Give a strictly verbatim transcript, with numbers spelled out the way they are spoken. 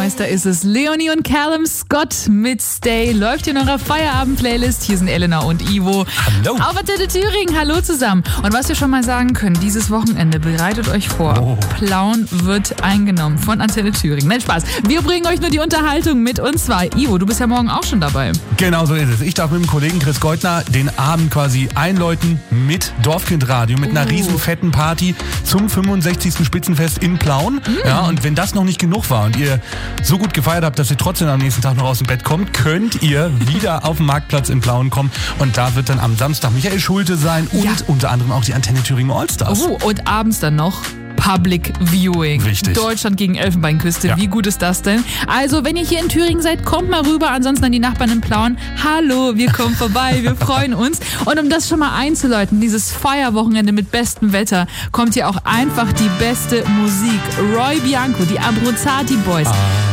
Meister ist es. Leonie und Callum Scott mit Stay läuft hier in eurer Feierabend-Playlist. Hier sind Elena und Ivo. Hallo. Auf Antenne Thüringen, hallo zusammen. Und was wir schon mal sagen können, dieses Wochenende, bereitet euch vor. Oh. Plauen wird eingenommen von Antenne Thüringen. Nein, Spaß. Wir bringen euch nur die Unterhaltung mit uns zwei. Ivo, du bist ja morgen auch schon dabei. Genau so ist es. Ich darf mit dem Kollegen Chris Goldner den Abend quasi einläuten mit Dorfkindradio, mit einer Uh. riesen fetten Party zum fünfundsechzigsten Spitzenfest in Plauen. Mm. Ja, und wenn das noch nicht genug war und ihr so gut gefeiert habt, dass ihr trotzdem am nächsten Tag noch aus dem Bett kommt, könnt ihr wieder auf den Marktplatz in Plauen kommen. Und da wird dann am Samstag Michael Schulte sein und Ja. unter anderem auch die Antenne Thüringen Allstars. Oh, und abends dann noch Public Viewing. Richtig. Deutschland gegen Elfenbeinküste. Ja. Wie gut ist das denn? Also, wenn ihr hier in Thüringen seid, kommt mal rüber. Ansonsten an die Nachbarn in Plauen. Hallo, wir kommen vorbei. Wir freuen uns. Und um das schon mal einzuläuten, dieses Feierwochenende mit bestem Wetter, kommt hier auch einfach die beste Musik. Roy Bianco, die Abruzzati Boys. Ah.